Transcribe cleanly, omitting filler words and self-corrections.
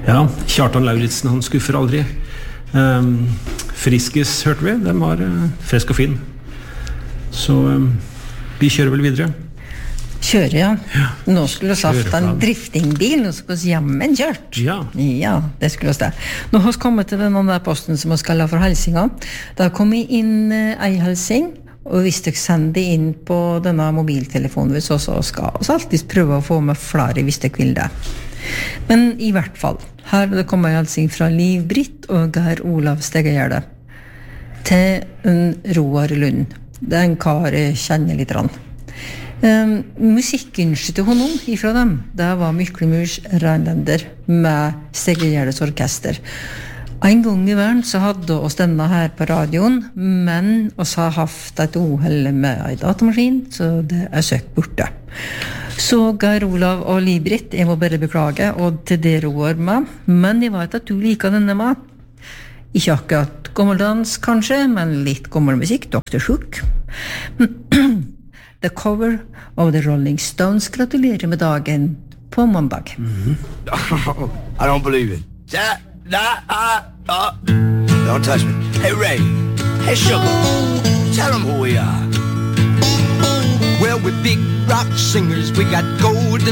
Ja, Kjartan Lauritsen, han skuffer aldri. Friskis hørte vi, den var frisk og fin. Så vi kjører vel videre. Kjører, ja. Nå skulle vi hatt en driftingbil, nå skulle vi jammen kjørt. Ja, det skulle vi det. Nå har vi kommet til denne posten som vi skal ha for helsinga. Da kom vi inn ei helsing, og hvis dere sender inn på denne mobiltelefonen, så skal vi alltid prøve å få med flere hvis dere vil det. Men i hvert fall, her vil det komme en helsing fra Liv Britt og Geir Olav Stegegjerde til en Roar Lund. Det en kar jeg kjenner litt rann. Musikkønsket til honom ifra dem, det var Myklemurs Rheinländer med Stegegjerdes orkester. En gang i verden så hadde oss denne her på radioen, men oss har haft et uheld med en datamaskin, så det søkt borte. Så Geir Olav og Liv-Britt, jeg må bare beklage, og til det roer meg, men jeg vet at du liker denne med. Ikke akkurat gammeldans kanskje, men litt gammel musikk, Dr. Hook. The cover of the Rolling Stones. Gratulerer med dagen på mandag. I don't believe it. Don't touch me. Hey Ray, hey Sugar, tell them who we are. Well, we're big rock singers, we got golden